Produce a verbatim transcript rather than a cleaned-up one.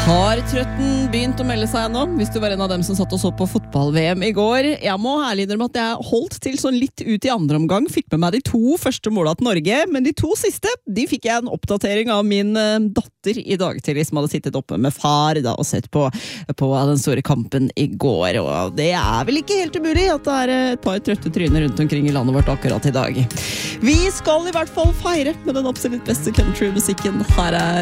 Har trøtten begynt å melde seg nå? Hvis du var en av dem som satt og så på fotball-V M i går. Jeg må ærlig innrømme at jeg holdt til sånn litt ut i andre omgang. Fikk med meg de to første måla til Norge, men de to siste, de fikk jeg en oppdatering av min datter i dag tidlig, som hadde sittet oppe med far da, og sett på, på den store kampen i går. Og det er vel ikke helt umulig at det er et par trøtte tryner rundt omkring i landet vårt akkurat i dag. Vi skal i hvert fall feire med den absolutt beste country-musikken. Her er